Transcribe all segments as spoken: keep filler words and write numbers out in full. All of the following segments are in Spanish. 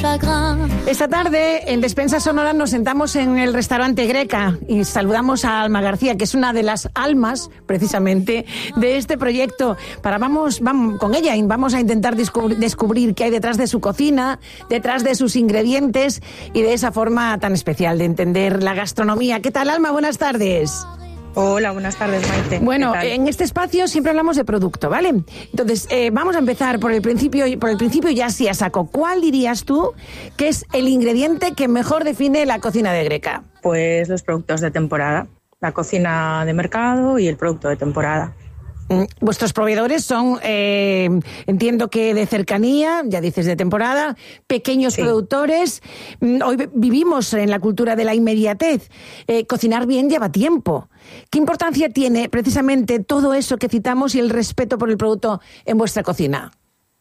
Esta tarde en Despensa Sonora nos sentamos en el restaurante Greca y saludamos a Alma García, que es una de las almas precisamente de este proyecto. Para vamos, vamos con ella y vamos a intentar descubrir, descubrir qué hay detrás de su cocina, detrás de sus ingredientes y de esa forma tan especial de entender la gastronomía. ¿Qué tal, Alma? Buenas tardes. Hola, buenas tardes, Maite. Bueno, en este espacio siempre hablamos de producto, ¿vale? Entonces, eh, vamos a empezar por el principio, por el principio y así a saco. ¿Cuál dirías tú que es el ingrediente que mejor define la cocina de Greca? Pues los productos de temporada, la cocina de mercado y el producto de temporada. Vuestros proveedores son, eh, entiendo que de cercanía, ya dices de temporada, pequeños sí. productores. Hoy vivimos en la cultura de la inmediatez. Eh, cocinar bien lleva tiempo. ¿Qué importancia tiene precisamente todo eso que citamos y el respeto por el producto en vuestra cocina?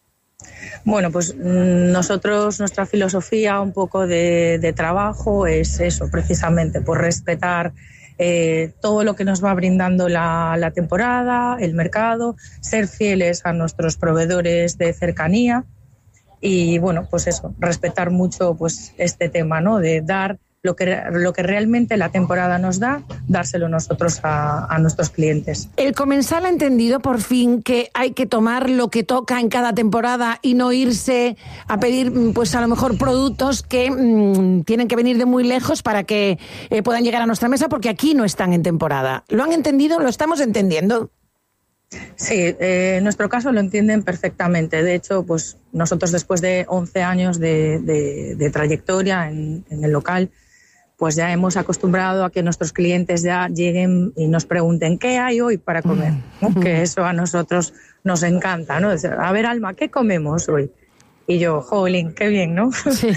Bueno, pues nosotros, nuestra filosofía un poco de, de trabajo es eso, precisamente, por respetar Eh, todo lo que nos va brindando la, la temporada, el mercado, ser fieles a nuestros proveedores de cercanía y, bueno, pues eso, respetar mucho pues este tema, ¿no? De dar lo que, lo que realmente la temporada nos da, dárselo nosotros a, a nuestros clientes. El comensal ha entendido por fin que hay que tomar lo que toca en cada temporada y no irse a pedir, pues a lo mejor, productos que mmm, tienen que venir de muy lejos para que eh, puedan llegar a nuestra mesa porque aquí no están en temporada. ¿Lo han entendido? ¿Lo estamos entendiendo? Sí, eh, en nuestro caso lo entienden perfectamente. De hecho, pues nosotros después de once años de, de, de trayectoria en, en el local, pues ya hemos acostumbrado a que nuestros clientes ya lleguen y nos pregunten ¿qué hay hoy para comer? ¿No? Que eso a nosotros nos encanta, ¿no? A ver, Alma, ¿qué comemos hoy? Y yo, jolín, qué bien, ¿no? Sí.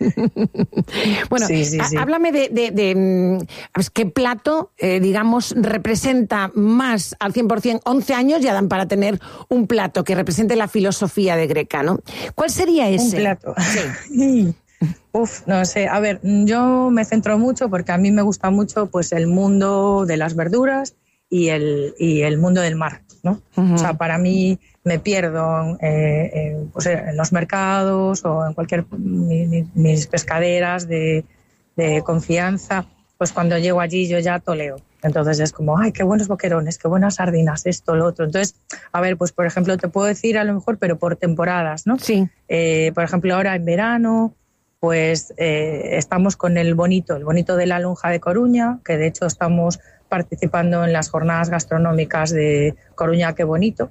Bueno, sí, sí, sí. háblame de, de, de qué plato, eh, digamos, representa más al cien por ciento, once años ya dan para tener un plato que represente la filosofía de Greca, ¿no? ¿Cuál sería ese? Un plato. Sí. Uf, no sé, a ver, yo me centro mucho porque a mí me gusta mucho pues el mundo de las verduras y el, y el mundo del mar, ¿no? Uh-huh. O sea, para mí me pierdo eh, eh, pues en los mercados o en cualquier, mi, mi, mis pescaderas de, de confianza, pues cuando llego allí yo ya toleo. Entonces es como, ay, qué buenos boquerones, qué buenas sardinas, esto, lo otro. Entonces, a ver, pues por ejemplo, te puedo decir a lo mejor, pero por temporadas, ¿no? Sí. Eh, por ejemplo, ahora en verano, pues eh, estamos con el bonito, el bonito de la lonja de Coruña, que de hecho estamos participando en las jornadas gastronómicas de Coruña Qué Bonito,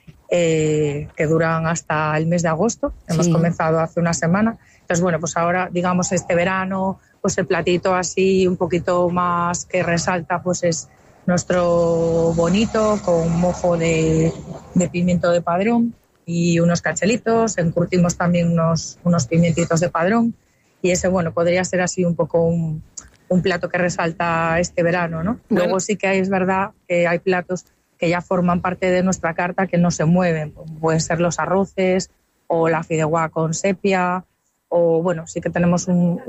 eh, que duran hasta el mes de agosto. Sí. Hemos comenzado hace una semana. Entonces, bueno, pues ahora, digamos, este verano, pues el platito así un poquito más que resalta, pues es nuestro bonito con mojo de, de pimiento de padrón y unos cachelitos, encurtimos también unos, unos pimientitos de padrón y ese, bueno, podría ser así un poco un, un plato que resalta este verano, ¿no? Bueno. Luego sí que hay, es verdad que hay platos que ya forman parte de nuestra carta que no se mueven, pueden ser los arroces o la fideuá con sepia o, bueno, sí que tenemos un,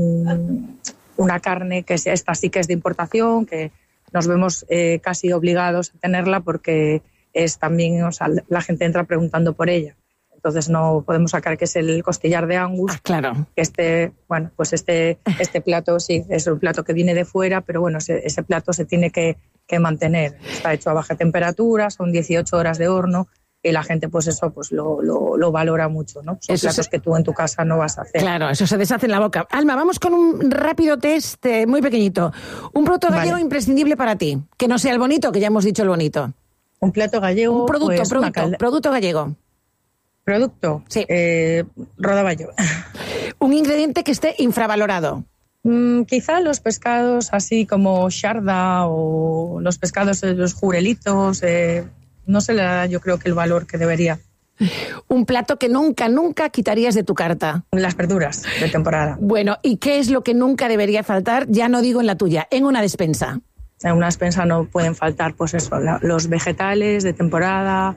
un, una carne que esta sí que es de importación, que nos vemos eh, casi obligados a tenerla porque es también, o sea, la gente entra preguntando por ella. Entonces no podemos sacar que es el costillar de Angus. Ah, claro. Este, bueno, pues este, este plato sí, es un plato que viene de fuera, pero bueno, ese, ese plato se tiene que, que mantener. Está hecho a baja temperatura, son dieciocho horas de horno y la gente pues eso pues lo, lo, lo valora mucho, ¿no? Son eso platos se... que tú en tu casa no vas a hacer. Claro, eso se deshace en la boca. Alma, vamos con un rápido test eh, muy pequeñito. Un producto gallego vale. imprescindible para ti, que no sea el bonito, que ya hemos dicho el bonito. Un plato gallego. Un producto, pues, producto, calde... producto gallego. Producto. Sí. Eh, rodaballo. Un ingrediente que esté infravalorado. Mm, quizá los pescados así como xarda o los pescados, los jurelitos, eh, no se le da yo creo que el valor que debería. Un plato que nunca, nunca quitarías de tu carta. Las verduras de temporada. Bueno, ¿y qué es lo que nunca debería faltar? Ya no digo en la tuya, en una despensa. En una despensa no pueden faltar, pues eso, la, los vegetales de temporada,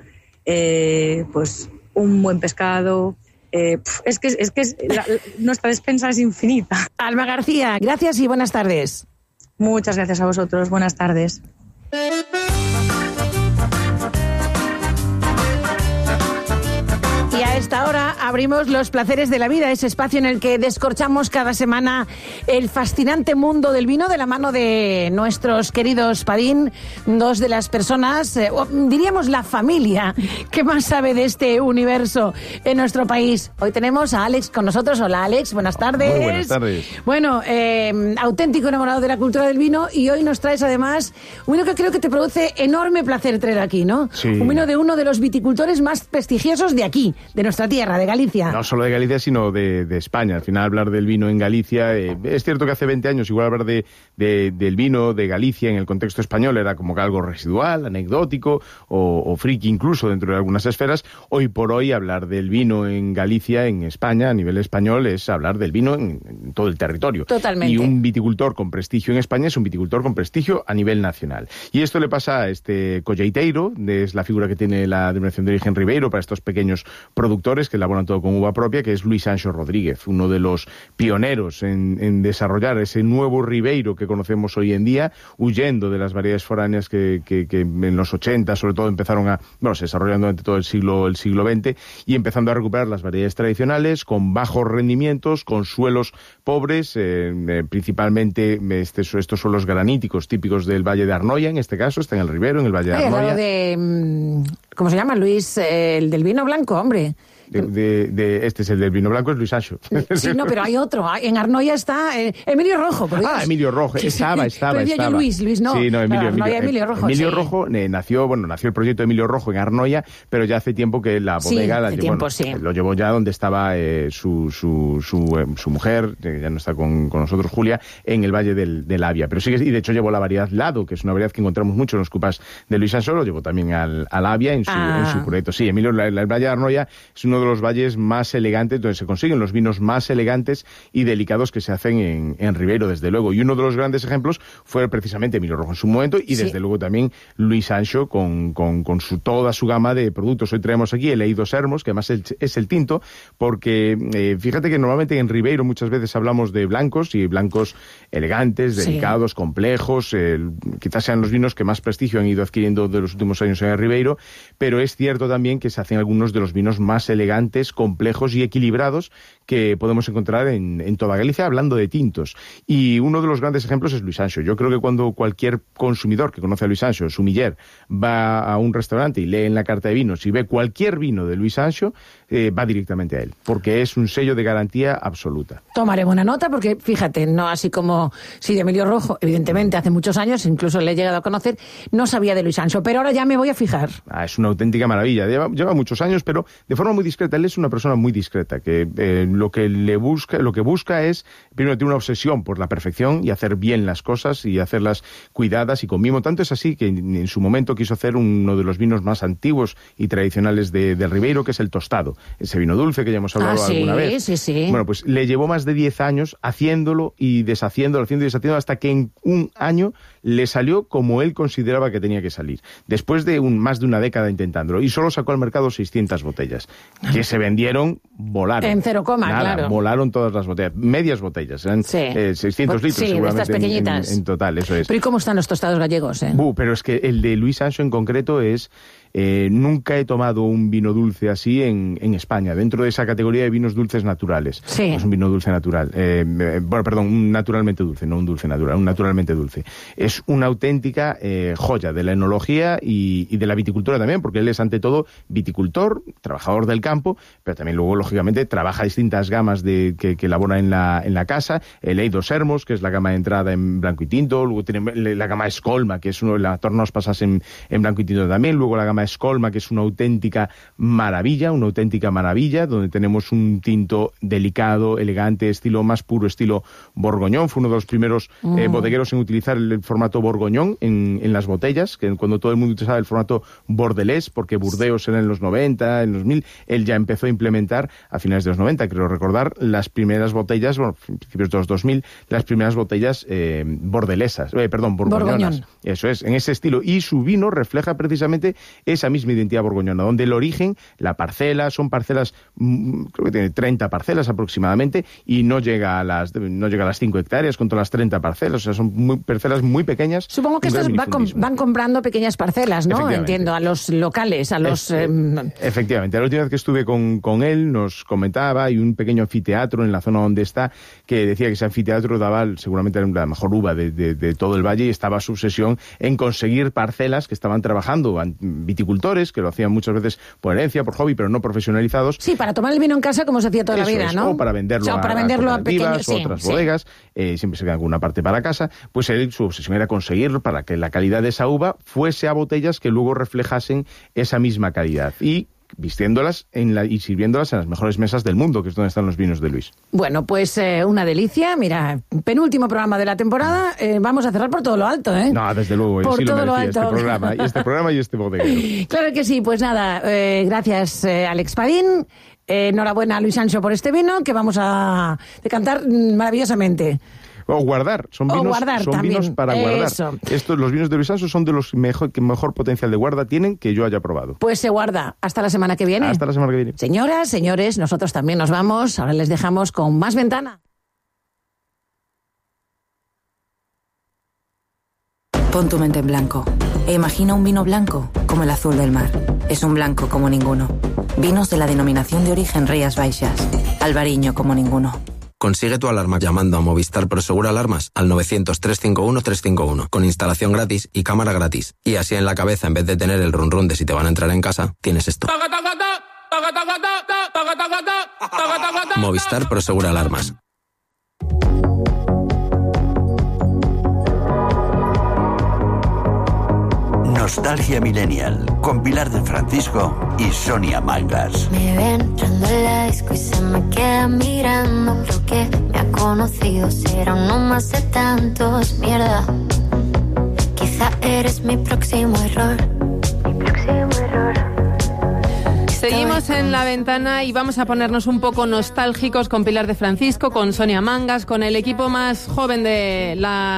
eh, pues un buen pescado. Eh, es que, es que es, la, nuestra despensa es infinita. Alma García, gracias y buenas tardes. Muchas gracias a vosotros, buenas tardes. Y a A esta hora abrimos Los Placeres de la Vida, ese espacio en el que descorchamos cada semana el fascinante mundo del vino de la mano de nuestros queridos Padín, dos de las personas, eh, o diríamos la familia, que más sabe de este universo en nuestro país. Hoy tenemos a Alex con nosotros. Hola, Alex, buenas tardes. Muy buenas tardes. Bueno, eh, auténtico enamorado de la cultura del vino, y hoy nos traes además un vino que creo que te produce enorme placer traer aquí, ¿no? Sí. Un vino de uno de los viticultores más prestigiosos de aquí, de nuestra tierra, de Galicia. No solo de Galicia, sino de, de España. Al final, hablar del vino en Galicia, eh, es cierto que hace veinte años igual hablar de, de, del vino de Galicia en el contexto español era como que algo residual, anecdótico o, o friki incluso dentro de algunas esferas. Hoy por hoy hablar del vino en Galicia, en España, a nivel español, es hablar del vino en, en todo el territorio. Totalmente. Y un viticultor con prestigio en España es un viticultor con prestigio a nivel nacional. Y esto le pasa a este colleiteiro, es la figura que tiene la denominación de origen Ribeiro para estos pequeños productores que elaboran todo con uva propia, que es Luis Anxo Rodríguez, uno de los pioneros en, en desarrollar ese nuevo Ribeiro que conocemos hoy en día, huyendo de las variedades foráneas que, que, que en los ochenta sobre todo empezaron a, bueno, se desarrollaron durante todo el siglo, el siglo veinte, y empezando a recuperar las variedades tradicionales con bajos rendimientos, con suelos pobres, eh, eh, principalmente este, estos suelos graníticos típicos del Valle de Arnoia, en este caso, está en el Ribero, en el Valle de Arnoia. De, ¿cómo se llama, Luis? El del vino blanco, hombre. De, de, de, este es el del vino blanco, es Luis Anxo. Sí, no, pero hay otro. En Arnoia está eh, Emilio Rojo. Por Dios. Ah, Emilio Rojo. Estaba, estaba, pero estaba. Yo Luis, Luis no. Sí, no, Emilio, Emilio, Emilio, Emilio Rojo. Emilio sí. Rojo eh, nació, bueno, nació el proyecto de Emilio Rojo en Arnoia, pero ya hace tiempo que la bodega sí, la, hace bueno, tiempo, sí. lo llevó ya donde estaba eh, su, su, su, eh, su mujer, que ya no está con, con nosotros, Julia, en el Valle del, del Avia. Pero sigue, y de hecho llevó la variedad Lado, que es una variedad que encontramos mucho en los cupas de Luis Anxo, lo llevó también al, al Avia en su, ah. en su proyecto. Sí, Emilio, la, la, el Valle de Arnoia es uno de los valles más elegantes, donde se consiguen los vinos más elegantes y delicados que se hacen en, en Ribeiro, desde luego. Y uno de los grandes ejemplos fue precisamente Emilio Rojo en su momento, y desde sí. luego también Luis Anxo con, con, con su, toda su gama de productos. Hoy traemos aquí el Eidos Ermos, que además es, es el tinto, porque eh, fíjate que normalmente en Ribeiro muchas veces hablamos de blancos, y blancos elegantes, delicados, sí. complejos, eh, quizás sean los vinos que más prestigio han ido adquiriendo de los últimos años en el Ribeiro, pero es cierto también que se hacen algunos de los vinos más elegantes, complejos y equilibrados que podemos encontrar en, en toda Galicia, hablando de tintos. Y uno de los grandes ejemplos es Luis Anxo. Yo creo que cuando cualquier consumidor que conoce a Luis Anxo, sumiller, va a un restaurante y lee en la carta de vinos y ve cualquier vino de Luis Anxo, eh, va directamente a él, porque es un sello de garantía absoluta. Tomaré buena nota, porque fíjate, no así como sí de Emilio Rojo, evidentemente hace muchos años, incluso le he llegado a conocer, no sabía de Luis Anxo, pero ahora ya me voy a fijar. Ah, es una auténtica maravilla. Lleva, lleva muchos años, pero de forma muy discreta. Él es una persona muy discreta, que eh, lo que le busca, lo que busca es, primero, tiene una obsesión por la perfección y hacer bien las cosas y hacerlas cuidadas y con mimo. Tanto es así que en, en su momento quiso hacer uno de los vinos más antiguos y tradicionales de, de Ribeiro, que es el tostado, ese vino dulce que ya hemos hablado ah, sí, alguna vez. Sí, sí. Bueno, pues le llevó más de diez años haciéndolo y deshaciéndolo, haciendo y deshaciendo, hasta que en un año le salió como él consideraba que tenía que salir. Después de un, más de una década intentándolo, y solo sacó al mercado seiscientas botellas, que se vendieron, volaron. En cero coma, Nada, claro. Volaron todas las botellas, medias botellas, eran sí. eh, seiscientos litros sí, seguramente estas pequeñitas. En, en, en total, eso es. Pero ¿y cómo están los tostados gallegos? Eh? Uh, pero es que el de Luis Anxo en concreto es... Eh, nunca he tomado un vino dulce así en, en España, dentro de esa categoría de vinos dulces naturales. Sí. Es un vino dulce natural. Eh, eh, bueno, perdón, un naturalmente dulce, no un dulce natural, un naturalmente dulce. Es una auténtica eh, joya de la enología y, y de la viticultura también, porque él es ante todo viticultor, trabajador del campo, pero también luego, lógicamente, trabaja distintas gamas de, que, que elabora en la, en la casa. El Eidos Ermos, que es la gama de entrada en blanco y tinto, luego tiene la gama Escolma, que es uno de las tornos pasas en, en blanco y tinto también, luego la gama Escolma, que es una auténtica maravilla, una auténtica maravilla, donde tenemos un tinto delicado, elegante, estilo más puro, estilo borgoñón. Fue uno de los primeros mm. eh, bodegueros en utilizar el, el formato borgoñón en, en las botellas, que cuando todo el mundo utilizaba el formato bordelés, porque Burdeos era en los noventa, en los mil, él ya empezó a implementar a finales de los noventa, creo recordar, las primeras botellas, bueno, principios de los dos mil, las primeras botellas eh, bordelesas, eh, perdón, borgoñonas. Borgoñón. Eso es, en ese estilo. Y su vino refleja precisamente esa misma identidad borgoñona, donde el origen, la parcela, son parcelas, creo que tiene treinta parcelas aproximadamente, y no llega a las no llega a las cinco hectáreas con todas las treinta parcelas, o sea, son muy, parcelas muy pequeñas. Supongo que estos va com, van comprando pequeñas parcelas, ¿no? Entiendo, a los locales, a los... Es, eh, efectivamente, la última vez que estuve con, con él nos comentaba, hay un pequeño anfiteatro en la zona donde está, que decía que ese anfiteatro daba seguramente la mejor uva de, de, de todo el valle, y estaba su obsesión en conseguir parcelas que estaban trabajando, viticultores, que lo hacían muchas veces por herencia, por hobby, pero no profesionalizados. Sí, para tomar el vino en casa como se hacía toda Eso la vida, es, ¿no? O para venderlo, o sea, a, para venderlo a, a pequeños, o otras sí, bodegas, sí. Eh, siempre se queda alguna parte para casa. Pues él, su obsesión era conseguir para que la calidad de esa uva fuese a botellas que luego reflejasen esa misma calidad. Y vistiéndolas en la, y sirviéndolas en las mejores mesas del mundo, que es donde están los vinos de Luis. Bueno, pues eh, una delicia. Mira, penúltimo programa de la temporada. Eh, vamos a cerrar por todo lo alto, ¿eh? No, desde luego. Por sí todo lo lo merecía, alto. Este programa, y este programa y este bodeguero. Claro que sí. Pues nada, eh, gracias, eh, Alex Padín. Eh, enhorabuena a Luis Sancho por este vino, que vamos a decantar maravillosamente. O guardar, son vinos, guardar son vinos para guardar. Eso. Estos, los vinos de Luis Sancho son de los mejor, que mejor potencial de guarda tienen que yo haya probado. Pues se guarda. Hasta la semana que viene. Hasta la semana que viene. Señoras, señores, nosotros también nos vamos. Ahora les dejamos con Más Ventana. Pon tu mente en blanco e imagina un vino blanco como el azul del mar. Es un blanco como ninguno. Vinos de la denominación de origen Rías Baixas. Albariño como ninguno. Consigue tu alarma llamando a Movistar Prosegur Alarmas al novecientos, trescientos cincuenta y uno, trescientos cincuenta y uno, con instalación gratis y cámara gratis. Y así en la cabeza, en vez de tener el run run de si te van a entrar en casa, tienes esto. Movistar Prosegur Alarmas. Nostalgia Millennial, con Pilar de Francisco y Sonia Mangas. Me ven entrando en la disco y se me queda mirando. Creo que me ha conocido, será uno más de tantos. Mierda, quizá eres mi próximo error. Mi próximo error. Seguimos en La Ventana y vamos a ponernos un poco nostálgicos con Pilar de Francisco, con Sonia Mangas, con el equipo más joven de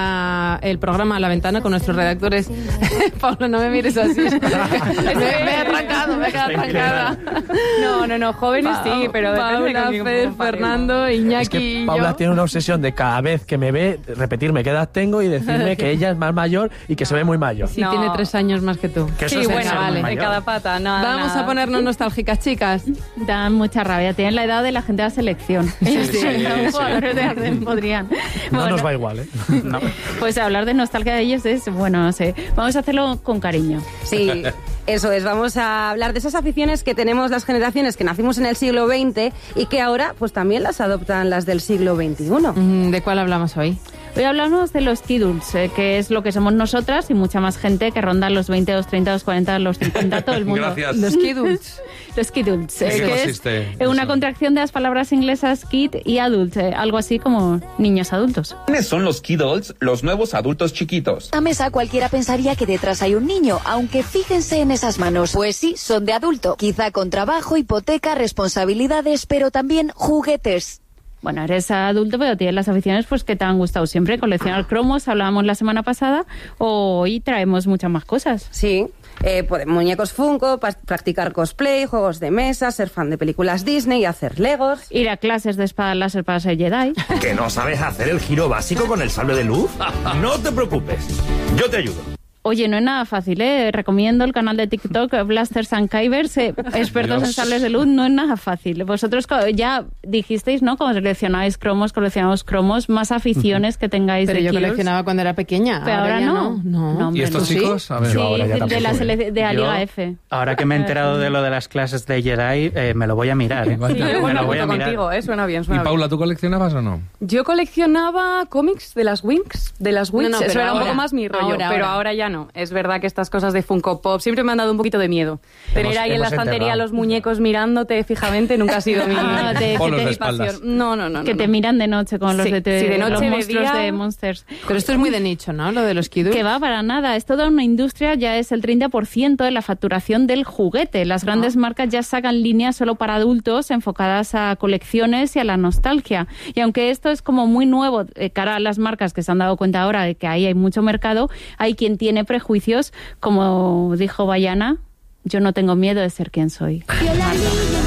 la el programa La Ventana, con nuestros redactores. Pablo, no me mires así. me, me he atrancado, me he quedado atrancada. No, no, no, jóvenes Pa sí, pero Paula, Fer, Fernando, Iñaki es que y Paula yo. tiene una obsesión de cada vez que me ve repetirme qué edad tengo y decirme que ella es más mayor y que se ve muy mayor. Sí, No. tiene tres años más que tú. Que Sí, eso es bueno, ser muy vale, de mayor. cada pata. No, Vamos nada. a ponernos nostálgicas, chicas. Dan mucha rabia. Tienen la edad de la gente de la selección. Ellos sí, son sí, jugadores de Arden, podrían. No Bueno, nos va igual, ¿eh? No. Pues hablar de nostalgia de ellos es, bueno, no sé. Vamos a hacerlo con cariño. Sí, eso es. Vamos a hablar de esas aficiones que tenemos las generaciones que nacimos en el siglo veinte y que ahora pues también las adoptan las del siglo veintiuno. ¿De cuál hablamos hoy? Hoy hablamos de los kiduls, eh, que es lo que somos nosotras y mucha más gente que ronda los veinte, los treinta, los cuarenta, los cincuenta, todo el mundo. Gracias. Los kiduls. Los kiduls. ¿En eh, qué que consiste es una eso? contracción de las palabras inglesas kid y adult, eh, algo así como niños adultos. ¿Quiénes son los kidults, los nuevos adultos chiquitos? A mesa cualquiera pensaría que detrás hay un niño, aunque fíjense en esas manos. Pues sí, son de adulto. Quizá con trabajo, hipoteca, responsabilidades, pero también juguetes. Bueno, eres adulto, pero tienes las aficiones pues que te han gustado siempre. Coleccionar cromos, hablábamos la semana pasada. Hoy traemos muchas más cosas. Sí, eh, pues, muñecos Funko, pa- practicar cosplay, juegos de mesa, ser fan de películas Disney y hacer legos. Ir a clases de espada láser para ser Jedi. ¿Que no sabes hacer el giro básico con el sable de luz? No te preocupes, yo te ayudo. Oye, no es nada fácil, ¿eh? Recomiendo el canal de TikTok Blasters and Kybers, eh, expertos Dios. en sables de luz, no es nada fácil. Vosotros co- ya dijisteis, ¿no? Cuando coleccionáis cromos, coleccionamos cromos, más aficiones que tengáis Pero de yo Kidults. coleccionaba cuando era pequeña. Pero ahora ya no. no. No, hombre, ¿Y estos ¿tú sí? chicos? A ver. Sí, Yo ahora ya de, de la, tampoco, sele- de la Yo, Liga F. Ahora que me he enterado de lo de las clases de Jedi, eh, me lo voy a mirar. ¿eh? Vaya. Me Bueno, lo voy a junto mirar. contigo, ¿eh? Suena bien, ¿Y suena Paula, tú coleccionabas o no? bien. Yo coleccionaba cómics de las Winx, de las Winx, No, no, eso pero era un ahora, poco más mi rollo, ahora, pero ahora. ahora ya no. Es verdad que estas cosas de Funko Pop siempre me han dado un poquito de miedo. Tener ahí en la hemos estantería enterrado. los muñecos mirándote fijamente nunca ha sido mi, Ah, te- Polos que de te- espaldas. pasión. No, no, no. Que no, te no. miran de noche con los Sí, de, te- sí, de noche, los de monstruos día. de Monsters. Pero esto es muy de nicho, ¿no? Lo de los Kidults. Que va para nada, es toda una industria, ya es el treinta por ciento de la facturación del juguete. Las grandes marcas ya sacan líneas solo para adultos enfocadas a colecciones y a la nostalgia. Y aunque esto es como muy nuevo, eh, cara a las marcas que se han dado cuenta ahora de que ahí hay mucho mercado, hay quien tiene prejuicios, como dijo Bayana, yo no tengo miedo de ser quien soy.